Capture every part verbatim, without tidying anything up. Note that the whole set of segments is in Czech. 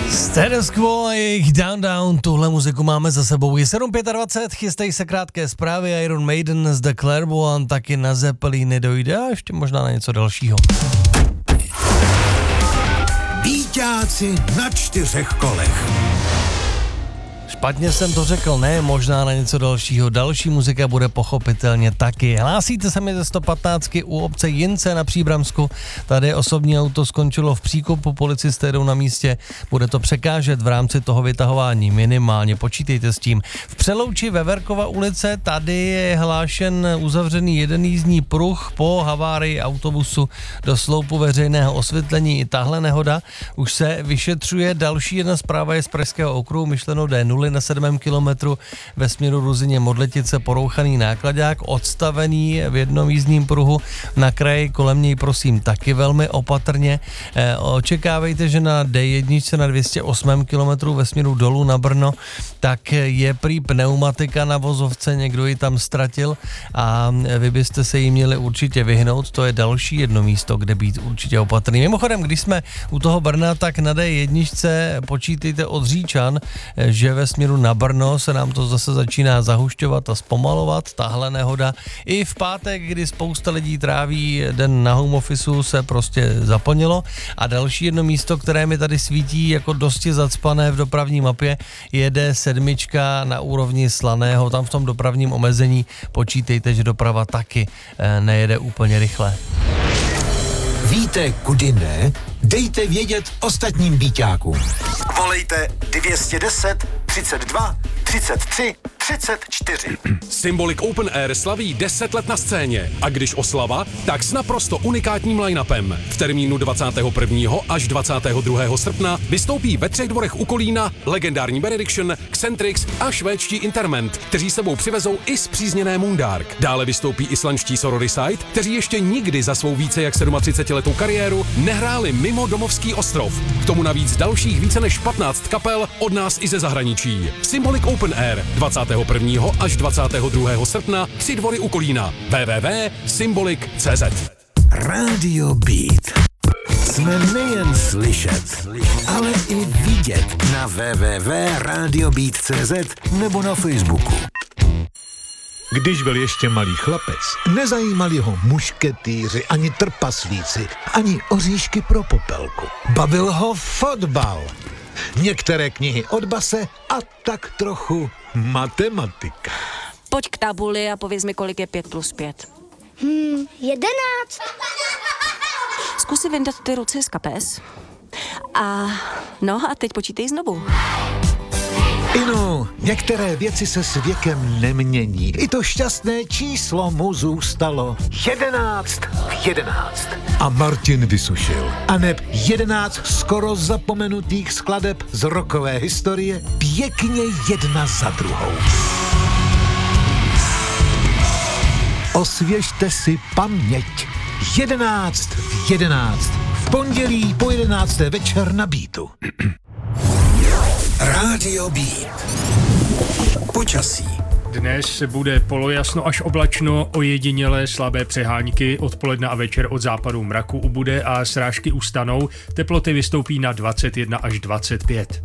Status Quo a jejich Down Down, tuhle muziku máme za sebou. Je sedm dvacet pět, chystají se krátké zprávy, Iron Maiden z The Clairvoyant taky na Zeppeliny dojde a ještě možná na něco dalšího. Býťáci na čtyřech kolech. Špatně jsem to řekl, ne, možná na něco dalšího. Další muzika bude pochopitelně taky. Hlásíte se mi ze sto patnáct u obce Jince na Příbramsku. Tady osobní auto skončilo v příkopu, policisté jdou na místě. Bude to překážet v rámci toho vytahování minimálně, počítejte s tím. V Přelouči Veverkova ulice tady je hlášen uzavřený jeden jízdní pruh po havárii autobusu do sloupu veřejného osvětlení. I tahle nehoda už se vyšetřuje. Další jedna zpráva je z Pražského okruhu, myšleno D nula na sedmém kilometru ve směru Ruzyně Modletice, porouchaný nákladák, odstavený v jednom jízdním pruhu na kraji, kolem něj prosím taky velmi opatrně. E, očekávejte, že na D jedna na dvě stě osm kilometrů ve směru dolů na Brno, tak je prý pneumatika na vozovce, někdo ji tam ztratil a vy byste se jí měli určitě vyhnout, to je další jedno místo, kde být určitě opatrný. Mimochodem, když jsme u toho Brna, tak na D jedna počítejte od Říčan, že ve směru na Brno se nám to zase začíná zahušťovat a zpomalovat, tahle nehoda. I v pátek, kdy spousta lidí tráví den na home officeu, se prostě zaplnilo. A další jedno místo, které mi tady svítí jako dosti zacpané v dopravní mapě, je D sedm na úrovni Slaného. Tam v tom dopravním omezení počítejte, že doprava taky nejede úplně rychle. Víte, kudy ne? Dejte vědět ostatním býťákům. Volejte dvě stě deset, třicet dva, třicet tři, třicet čtyři. Symbolic Open Air slaví deset let na scéně. A když oslava, tak s naprosto unikátním line-upem. V termínu dvacátého prvního až dvacátého druhého srpna vystoupí ve třech dvorech u Kolína legendární Benediction, Xentrix a švédští Interment, kteří sebou přivezou i spřízněné Moondark. Dále vystoupí islandští Sororicide, kteří ještě nikdy za svou více jak třicetisedmiletou kariéru nehráli mimo domovský ostrov. K tomu navíc dalších více než patnáct kapel od nás i ze zahraničí. Symbolic Open Air dvacátého prvního až dvacátého druhého srpna tři dvory u Kolína. w w w tečka symbolic tečka c z. Radio Beat. Jsme nejen slyšet, ale i vidět na w w w tečka radio beat tečka c z nebo na Facebooku. Když byl ještě malý chlapec, nezajímali ho mušketýři, ani trpaslíci, ani oříšky pro popelku. Bavil ho fotbal. Některé knihy od base a tak trochu matematika. Pojď k tabuli a pověz mi, kolik je pět plus pět. Hmm, jedenáct. Zkus si vyndat ty ruce z kapes. A no a teď počítej znovu. Inu, některé věci se s věkem nemění. I to šťastné číslo mu zůstalo. Jedenáct v jedenáct. A Martin vysušil. A neb jedenáct skoro zapomenutých skladeb z rockové historie pěkně jedna za druhou. Osvěžte si paměť. Jedenáct v jedenáct. V pondělí po jedenácté večer na Beatu. Radio Beat. Počasí. Dnes bude polojasno až oblačno, ojedinělé slabé přehánky, odpoledne a večer od západu mraku ubude a srážky ustanou, teploty vystoupí na dvacet jedna až dvacet pět.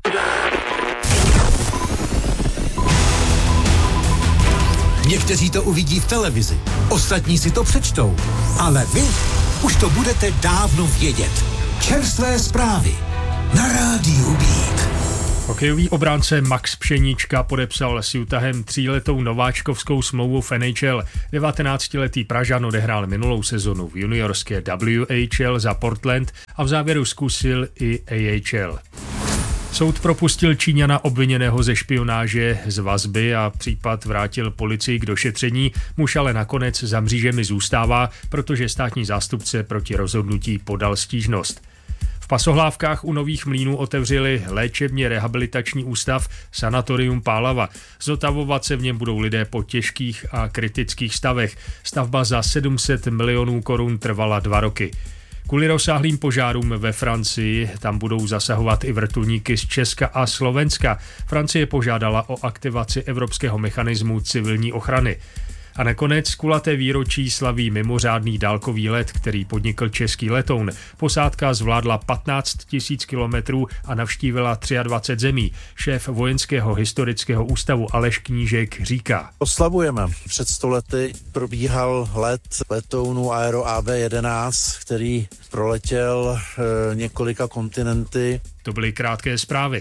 Někteří to uvidí v televizi, ostatní si to přečtou, ale vy už to budete dávno vědět. Čerstvé zprávy na rádiu Beat. Hokejový obránce Max Pšenička podepsal s Utahem tříletou nováčkovskou smlouvu v N H L. devatenáctiletý Pražan odehrál minulou sezonu v juniorské W H L za Portland a v závěru zkusil i A H L. Soud propustil Číňana obviněného ze špionáže z vazby a případ vrátil policii k došetření, muž ale nakonec za mřížemi zůstává, protože státní zástupce proti rozhodnutí podal stížnost. V Pasohlávkách u Nových Mlýnů otevřeli léčebně rehabilitační ústav Sanatorium Pálava. Zotavovat se v něm budou lidé po těžkých a kritických stavech. Stavba za sedm set milionů korun trvala dva roky. Kvůli rozsáhlým požárům ve Francii tam budou zasahovat i vrtulníky z Česka a Slovenska. Francie požádala o aktivaci evropského mechanismu civilní ochrany. A nakonec kulaté výročí slaví mimořádný dálkový let, který podnikl český letoun. Posádka zvládla patnáct tisíc kilometrů a navštívila dvacet tři zemí. Šéf Vojenského historického ústavu Aleš Knížek říká. Oslavujeme. Před sto lety probíhal let letounu Aero A B jedenáct, který proletěl e, několika kontinenty. To byly krátké zprávy.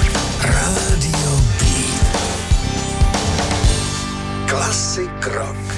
Rádio B. Klasik rock.